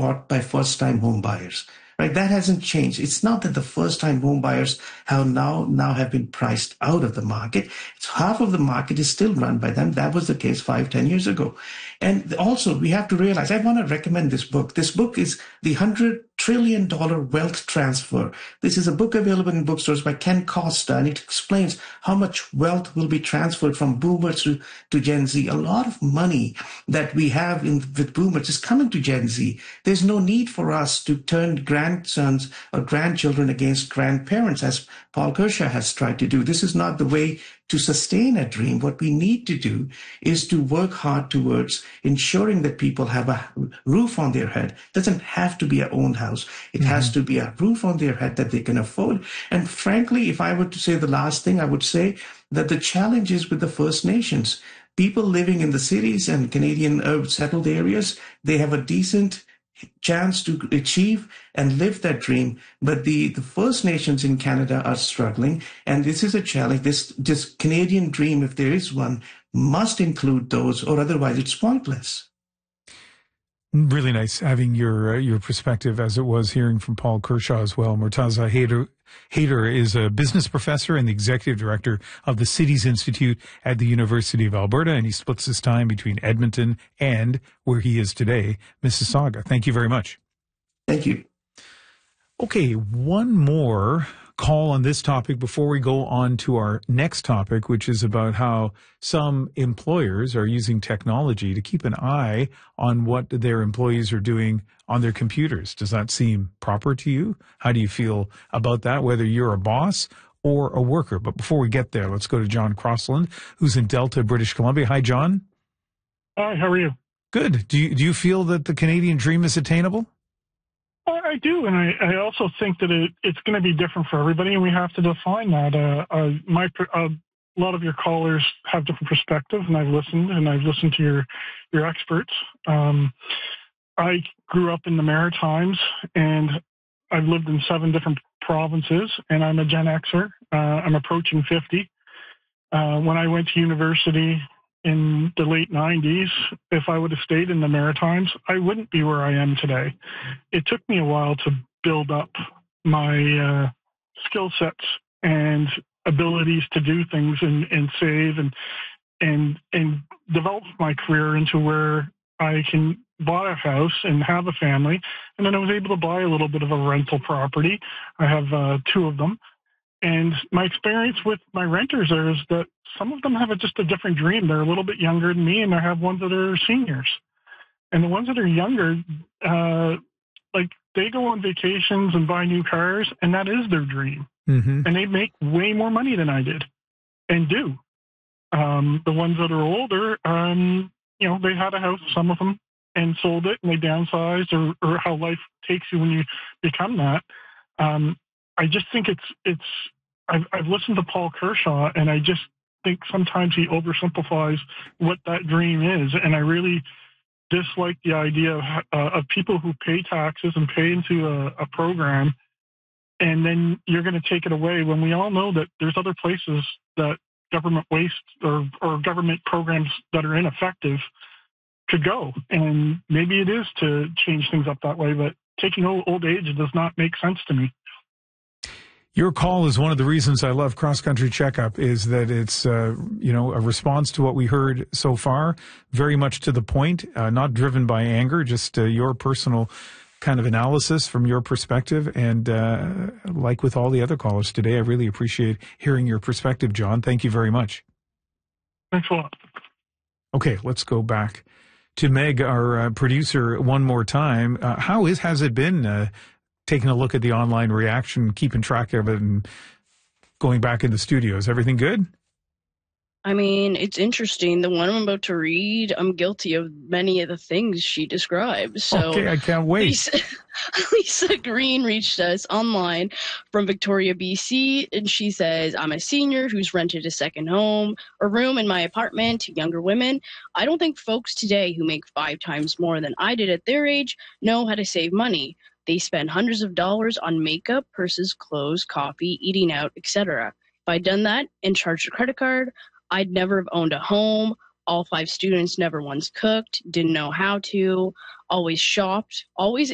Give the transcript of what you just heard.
bought by first-time home buyers. Right, that hasn't changed. It's not that the first-time home buyers have now have been priced out of the market. It's half of the market is still run by them. That was the case 5-10 years ago. And also, we have to realize, I want to recommend this book. This book is The $100 Trillion Wealth Transfer. This is a book available in bookstores by Ken Costa, and it explains how much wealth will be transferred from boomers to Gen Z. A lot of money that we have with boomers is coming to Gen Z. There's no need for us to turn grandsons or grandchildren against grandparents, as Paul Kershaw has tried to do. This is not the way to sustain a dream. What we need to do is to work hard towards ensuring that people have a roof on their head. It doesn't have to be a own house. It has to be a roof on their head that they can afford. And frankly, if I were to say the last thing, I would say that the challenge is with the First Nations. People living in the cities and Canadian settled areas, they have a decent chance to achieve and live that dream. But the First Nations in Canada are struggling. And this is a challenge. This Canadian dream, if there is one, must include those, or otherwise it's pointless. Really nice having your perspective, as it was hearing from Paul Kershaw as well. Murtaza Haider is a business professor and the executive director of the Cities Institute at the University of Alberta, and he splits his time between Edmonton and, where he is today, Mississauga. Thank you very much. Thank you. Okay, one more call on this topic before we go on to our next topic, which is about how some employers are using technology to keep an eye on what their employees are doing on their computers. Does that seem proper to you? How do you feel about that, whether you're a boss or a worker? But before we get there, let's go to John Crossland, who's in Delta, British Columbia. Hi, John. Hi, how are you? Good. Do you feel that the Canadian dream is attainable? I do, and I also think that it's going to be different for everybody, and we have to define that. A lot of your callers have different perspectives, and I've listened to your experts. I grew up in the Maritimes, and I've lived in 7 different provinces, and I'm a Gen Xer. I'm approaching 50. When I went to university in the late 90s, if I would have stayed in the Maritimes, I wouldn't be where I am today. It took me a while to build up my skill sets and abilities to do things and save and develop my career into where I can buy a house and have a family. And then I was able to buy a little bit of a rental property. I have 2 of them. And my experience with my renters is that some of them have just a different dream. They're a little bit younger than me, and I have ones that are seniors. And the ones that are younger, they go on vacations and buy new cars, and that is their dream. Mm-hmm. And they make way more money than I did and do. The ones that are older, they had a house, some of them, and sold it, and they downsized, or how life takes you when you become that. I just think I've listened to Paul Kershaw, and I just think sometimes he oversimplifies what that dream is. And I really dislike the idea of people who pay taxes and pay into a program, and then you're going to take it away when we all know that there's other places that government waste or government programs that are ineffective could go. And maybe it is to change things up that way, but taking old age does not make sense to me. Your call is one of the reasons I love Cross Country Checkup, is that it's, a response to what we heard so far, very much to the point, not driven by anger, just your personal kind of analysis from your perspective. And like with all the other callers today, I really appreciate hearing your perspective, John. Thank you very much. Thanks a lot. Okay, let's go back to Meg, our producer, one more time. Has it been taking a look at the online reaction, keeping track of it, and going back into studio? Is everything good? I mean, it's interesting. The one I'm about to read, I'm guilty of many of the things she describes. So okay, I can't wait. Lisa Green reached us online from Victoria, BC, and she says, I'm a senior who's rented a second home, a room in my apartment to younger women. I don't think folks today who make 5 times more than I did at their age know how to save money. They spend hundreds of dollars on makeup, purses, clothes, coffee, eating out, etc. If I'd done that and charged a credit card, I'd never have owned a home. All 5 students never once cooked, didn't know how to, always shopped, always